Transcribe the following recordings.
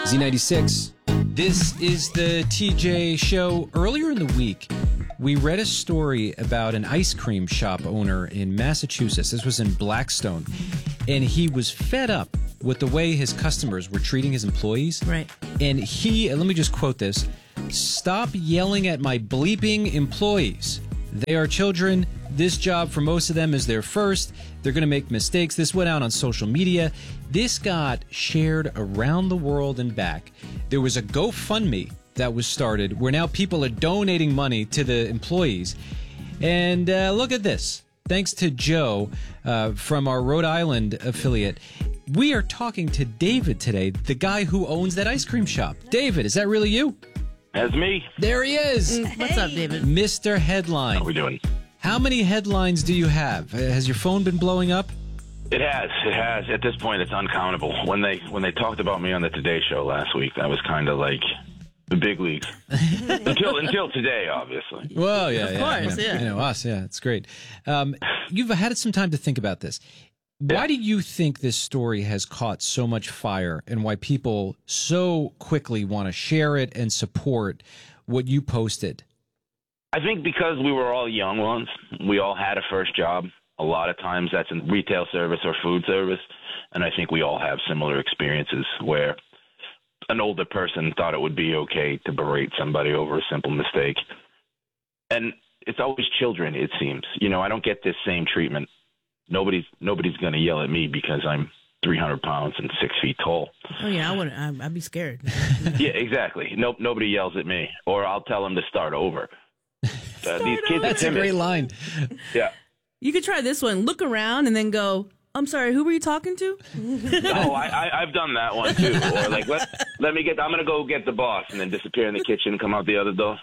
Z96. This is the TJ Show. Earlier in the week, we read a story about an ice cream shop owner in Massachusetts. This was in Blackstone. And he was fed up with the way his customers were treating his employees. Right. And he, let me just quote this, "Stop yelling at my bleeping employees. They are children. This job for most of them is their first. They're going to make mistakes." This went out on social media. This got shared around the world and back. There was a GoFundMe that was started where now people are donating money to the employees. And look at this. Thanks to Joe from our Rhode Island affiliate. We are talking to David today, the guy who owns that ice cream shop. David, is that really you? That's me. There he is. What's up, David? Mr. Headline. How we doing? How many headlines do you have? Has your phone been blowing up? It has. At this point, it's uncountable. When they talked about me on the Today Show last week, that was kind of like the big leagues. until today, obviously. Well, yeah, Of course, yeah. You know, us, yeah, it's great. You've had some time to think about this. Why do you think this story has caught so much fire and why people so quickly want to share it and support what you posted? I think because we were all young ones, we all had a first job. A lot of times that's in retail service or food service, and I think we all have similar experiences where an older person thought it would be okay to berate somebody over a simple mistake. And it's always children, it seems. You know, I don't get this same treatment. Nobody's going to yell at me because I'm 300 pounds and 6 feet tall. Oh, yeah, I'd be scared. Yeah, exactly. Nobody yells at me, or I'll tell them to start over. These kids That's are a timid. great line. Yeah. You could try this one. Look around and then go, "I'm sorry, who were you talking to?" Oh, I've done that one too. Or like, let me I'm going to go get the boss, and then disappear in the kitchen and come out the other door.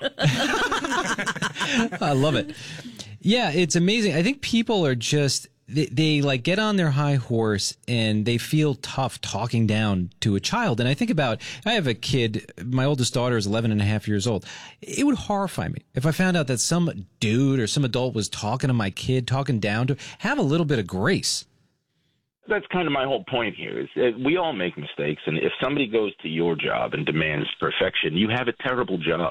I love it. Yeah, it's amazing. I think people are just, they like get on their high horse and they feel tough talking down to a child. And I think about, I have a kid, my oldest daughter is 11 and a half years old. It would horrify me if I found out that some dude or some adult was talking to my kid, talking down to, have a little bit of grace. That's kind of my whole point here is we all make mistakes. And if somebody goes to your job and demands perfection, you have a terrible job.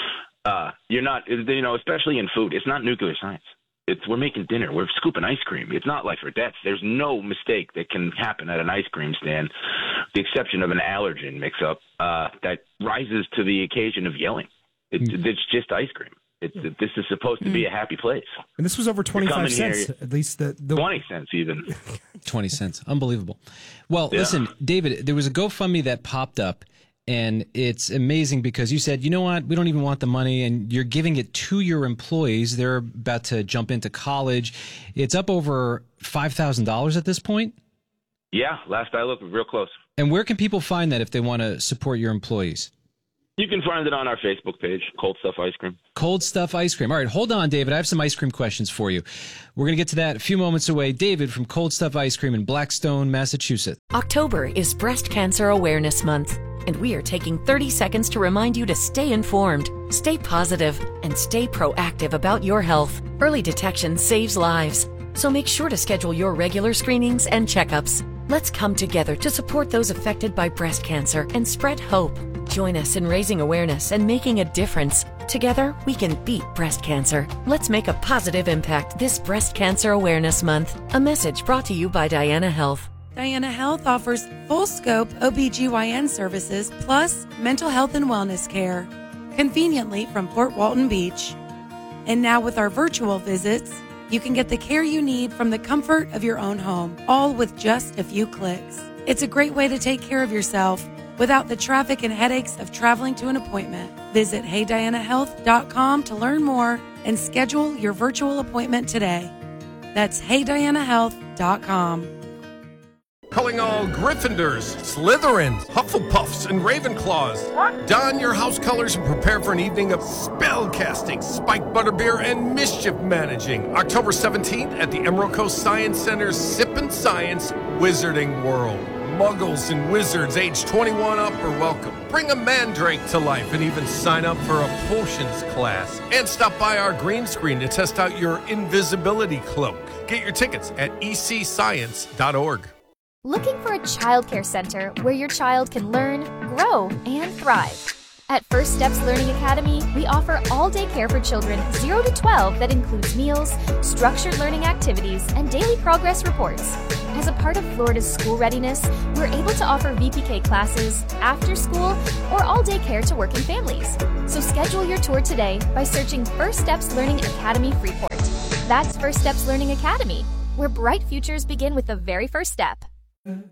You're not, you know, especially in food, it's not nuclear science. We're making dinner. We're scooping ice cream. It's not life or death. There's no mistake that can happen at an ice cream stand, the exception of an allergen mix-up that rises to the occasion of yelling. It's just ice cream. This is supposed to be a happy place. And this was over 25 cents, here, at least. The 20 cents even. 20 cents. Unbelievable. Well, Yeah. Listen, David, there was a GoFundMe that popped up. And it's amazing because you said, you know what, we don't even want the money, and you're giving it to your employees. They're about to jump into college. It's up over $5,000 at this point? Yeah, last I looked, real close. And where can people find that if they want to support your employees? You can find it on our Facebook page, Cold Stuff Ice Cream. Cold Stuff Ice Cream. All right, hold on, David. I have some ice cream questions for you. We're going to get to that a few moments away. David from Cold Stuff Ice Cream in Blackstone, Massachusetts. October is Breast Cancer Awareness Month, and we are taking 30 seconds to remind you to stay informed, stay positive, and stay proactive about your health. Early detection saves lives, so make sure to schedule your regular screenings and checkups. Let's come together to support those affected by breast cancer and spread hope. Join us in raising awareness and making a difference. Together, we can beat breast cancer. Let's make a positive impact this Breast Cancer Awareness Month. A message brought to you by Diana Health. Diana Health offers full-scope OBGYN services plus mental health and wellness care, conveniently from Fort Walton Beach. And now with our virtual visits, you can get the care you need from the comfort of your own home, all with just a few clicks. It's a great way to take care of yourself without the traffic and headaches of traveling to an appointment. Visit HeyDianaHealth.com to learn more and schedule your virtual appointment today. That's HeyDianaHealth.com. Calling all Gryffindors, Slytherins, Hufflepuffs, and Ravenclaws. What? Don your house colors and prepare for an evening of spellcasting, spiked butterbeer, and mischief managing. October 17th at the Emerald Coast Science Center's Sippin' Science Wizarding World. Muggles and wizards age 21 up are welcome. Bring a mandrake to life and even sign up for a potions class. And stop by our green screen to test out your invisibility cloak. Get your tickets at ecscience.org. Looking for a childcare center where your child can learn, grow, and thrive? At First Steps Learning Academy, we offer all-day care for children 0 to 12 that includes meals, structured learning activities, and daily progress reports. As a part of Florida's school readiness, we're able to offer VPK classes, after school, or all-day care to working families. So schedule your tour today by searching First Steps Learning Academy Freeport. That's First Steps Learning Academy, where bright futures begin with the very first step.